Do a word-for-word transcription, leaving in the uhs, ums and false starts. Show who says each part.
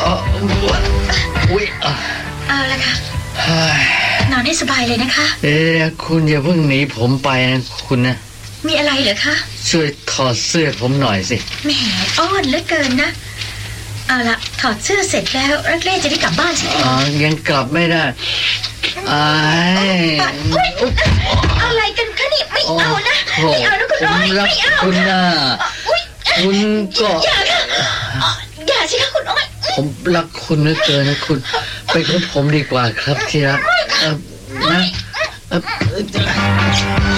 Speaker 1: อุ้ย
Speaker 2: เอาละค่ะนอนให้สบายเลยนะคะ
Speaker 1: เอ๊ะคุณอย่าเพิ่งหนีผมไปนะคุณนะ
Speaker 2: มีอะไรเหรอคะ
Speaker 1: ช่วยถอดเสื้อผมหน่อยสิ
Speaker 2: แหมอ้อนเหลือเกินนะเอาละถอดเสื้อเสร็จแล้วรักเล่จะได้กลับบ้านใช่ไหม
Speaker 1: อ๋อยังกลับไม่ได้ไอ้
Speaker 2: อะไรกันคะนี่ไม่เอานะไม่เอานะคุณน้อยไม่เอา
Speaker 1: คุณน่ะคุณก็
Speaker 2: อย่าค่ะอย่าสิคะคุณน้อย
Speaker 1: ผมรักคุณเหลือเกินนะคุณไปกับผมดีกว่าครับที่รักนะ